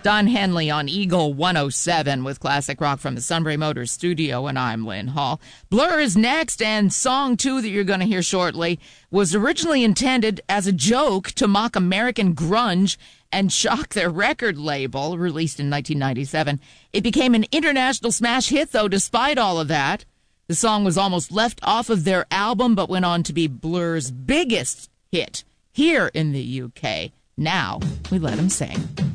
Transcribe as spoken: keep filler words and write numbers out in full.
Don Henley on Eagle one oh seven with classic rock from the Sunbury Motors studio, and I'm Lynn Hall. Blur is next, and song two that you're going to hear shortly was originally intended as a joke to mock American grunge and shock their record label, released in nineteen ninety-seven. It became an international smash hit, though, despite all of that. The song was almost left off of their album, but went on to be Blur's biggest hit here in the U K. Now, we let them sing.